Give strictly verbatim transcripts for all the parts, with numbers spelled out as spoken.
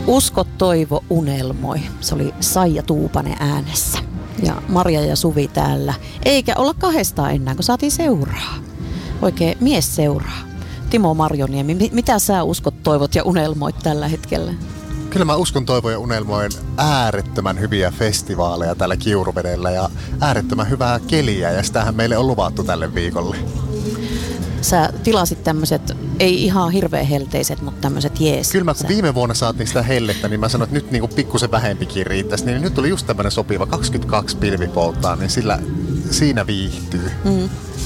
Usko, toivo, unelmoi. Se oli Saija Tuupanen äänessä. Ja Marja ja Suvi täällä. Eikä olla kahdestaan enää, kun saatiin seuraa. Oikein mies seuraa. Timo Marjoniemi, mitä sä uskot, toivot ja unelmoit tällä hetkellä? Kyllä mä uskon, toivon ja unelmoin äärettömän hyviä festivaaleja täällä Kiuruvedellä ja äärettömän hyvää keliä, ja sitähän meille on luvattu tälle viikolle. Sä tilasit tämmöiset, ei ihan hirveän helteiset, mutta tämmöiset jees. Kyllä mä kun viime vuonna saatiin sitä hellettä, niin mä sanoin, että nyt niinku pikkusen vähempikin riittäisi. Niin nyt tuli just tämmönen sopiva kaksikymmentäkaksi pilvipolttaa, niin sillä siinä viihtyy. Mm.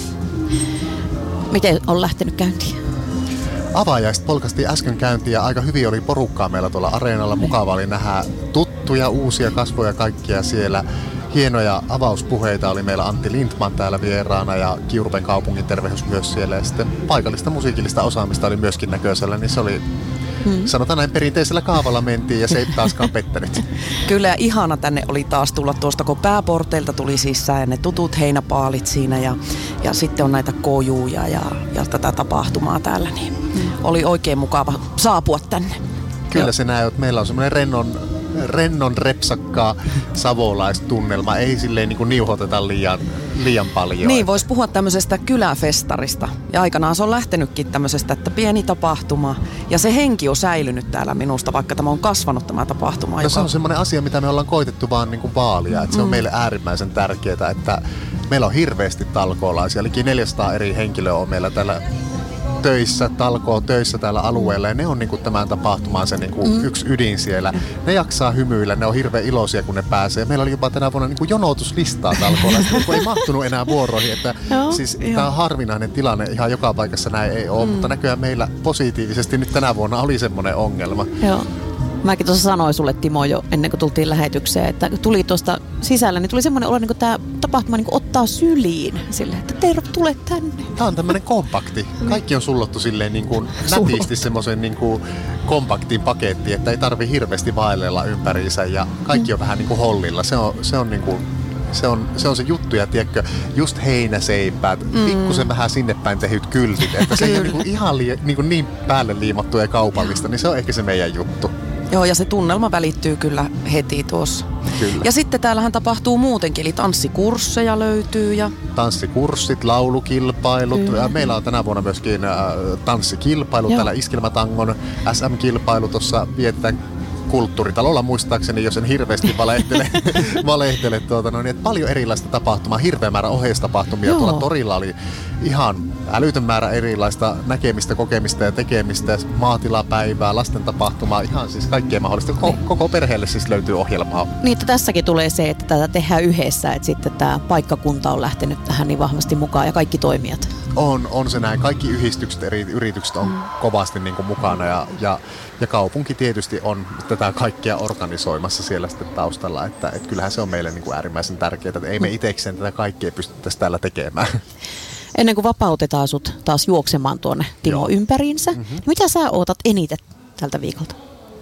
Miten on lähtenyt käyntiin? Avaajaiset polkastiin äsken käyntiin ja aika hyvin oli porukkaa meillä tuolla areenalla. Mukava oli nähdä tuttuja, uusia kasvoja kaikkia siellä. Hienoja avauspuheita oli meillä Antti Lindman täällä vieraana ja Kiuruven kaupungin tervehdys myös siellä. Ja sitten paikallista musiikillista osaamista oli myöskin näköisellä, niin se oli, hmm. sanotaan näin, perinteisellä kaavalla mentiin ja se ei taaskaan pettänyt. Kyllä, ja ihana tänne oli taas tulla tuosta, kun pääporteilta tuli sisään ne tutut heinäpaalit siinä ja, ja sitten on näitä kojuja ja, ja tätä tapahtumaa täällä, niin hmm. oli oikein mukava saapua tänne. Kyllä se näin, että meillä on semmoinen rennon rennon repsakkaa savolaistunnelma, ei silleen niin kuin niuhoteta liian, liian paljon. Niin, voisi puhua tämmöisestä kyläfestarista. Ja aikanaan se on lähtenytkin tämmöisestä, että pieni tapahtuma. Ja se henki on säilynyt täällä minusta, vaikka tämä on kasvanut tämä tapahtuma. No joka... se on semmoinen asia, mitä me ollaan koitettu vaan niin kuin vaalia. Että se on mm. meille äärimmäisen tärkeää, että meillä on hirveästi talkoolaisia. Eli neljäsataa eri henkilöä on meillä täällä töissä, talkoo töissä täällä alueella, ja ne on niinku tämän tapahtumaan se niinku mm. yksi ydin siellä. Ne jaksaa hymyillä, ne on hirveän iloisia, kun ne pääsee. Meillä oli jopa tänä vuonna niinku jonotuslistaa talkoolla, kun ei mahtunut enää vuoroihin. Että no, siis tämä on harvinainen tilanne, ihan joka paikassa näin ei ole, mm. mutta näköjään meillä positiivisesti nyt tänä vuonna oli semmoinen ongelma. Joo. Mäkin tuossa sanoin sulle, Timo, jo ennen kuin tultiin lähetykseen, että tuli tuosta sisällä, niin tuli semmoinen olo, niin kuin tämä tapahtuma niin kuin ottaa syliin silleen, että tervetuloa tänne. Tämä on tämmöinen kompakti. Kaikki on sullottu silleen niin kuin nätisti semmoisen niin kuin kompaktiin pakettiin, että ei tarvi hirveästi vaellella ympäriinsä ja kaikki on mm. vähän niin kuin hollilla. Se on, se on niin kuin... Se on, se on se juttu, ja tiedätkö, just heinäseipäät, mm. pikkusen vähän sinne päin tehyt kyltit, että se ei ole niin ihan li, niin, niin päälle liimattu ja kaupallista, niin se on ehkä se meidän juttu. Joo, ja se tunnelma välittyy kyllä heti tuossa. Kyllä. Ja sitten täällähän tapahtuu muutenkin, eli tanssikursseja löytyy. Ja... Tanssikurssit, laulukilpailut. Kyllä. Meillä on tänä vuonna myöskin äh, tanssikilpailu, Joo. täällä Iskelmätangon S M-kilpailu tuossa vietetään Kulttuuritalolla muistaakseni, jos en hirveästi valehtele, valehtele tuota, no, niin, että paljon erilaista tapahtumaa, hirveä määrä oheistapahtumia. Joo. Tuolla torilla oli ihan älytön määrä erilaista näkemistä, kokemista ja tekemistä, maatilapäivää, lasten tapahtumaa, ihan siis kaikkea mahdollista. Koko, koko perheelle siis löytyy ohjelmaa. Niin, että tässäkin tulee se, että tätä tehdään yhdessä, että sitten tämä paikkakunta on lähtenyt tähän niin vahvasti mukaan ja kaikki toimijat. On, on se näin. Kaikki yhdistykset, eri yritykset on mm. kovasti niin kuin mukana ja, ja, ja kaupunki tietysti on tätä kaikkea organisoimassa siellä sitten taustalla, että, että kyllähän se on meille niin kuin äärimmäisen tärkeää, että ei me itsekseen tätä kaikkea pystyttäisi täällä tekemään. Ennen kuin vapautetaan sut taas juoksemaan tuonne Timo Joo. ympäriinsä, mm-hmm. mitä sä ootat eniten tältä viikolta?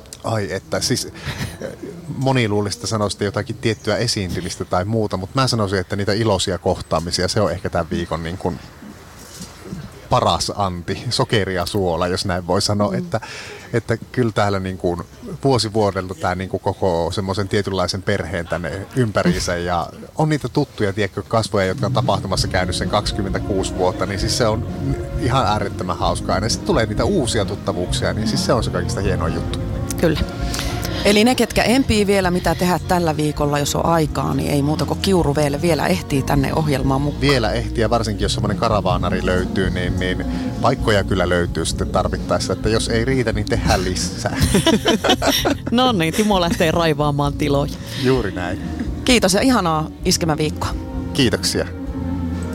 Ai että, siis moni luulisi, että sanoisi jotakin tiettyä esiintymistä tai muuta, mutta mä sanoisin, että niitä iloisia kohtaamisia, se on ehkä tämän viikon niin kuin paras anti, sokeri ja suola, jos näin voi sanoa, mm. että, että kyllä täällä niin kuin vuosi vuodelta tämä niin kuin koko semmoisen tietynlaisen perheen tänne ympäriinsä ja on niitä tuttuja, tiedätkö, kasvoja, jotka on tapahtumassa käynyt sen kaksikymmentäkuusi vuotta, niin siis se on ihan äärettömän hauskaa. Ja sitten tulee niitä uusia tuttavuuksia, niin siis se on se kaikista hienoa juttu. Kyllä. Eli ne, ketkä empii vielä mitä tehdä tällä viikolla, jos on aikaa, niin ei muuta kuin Kiuruvedelle vielä ehtii tänne ohjelmaan mukaan. Vielä ehtii, ja varsinkin jos semmoinen karavaanari löytyy, niin, niin paikkoja kyllä löytyy sitten tarvittaessa, että jos ei riitä, niin tehdään lisää. No niin, Timo lähtee raivaamaan tiloja. Juuri näin. Kiitos ja ihanaa iskemäviikkoa. Kiitoksia.